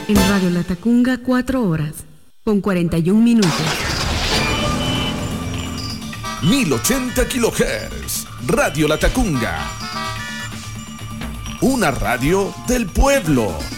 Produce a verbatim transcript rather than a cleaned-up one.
En Radio Latacunga, cuatro horas, con cuarenta y un minutos. mil ochenta kilohertz. Radio Latacunga. Una radio del pueblo.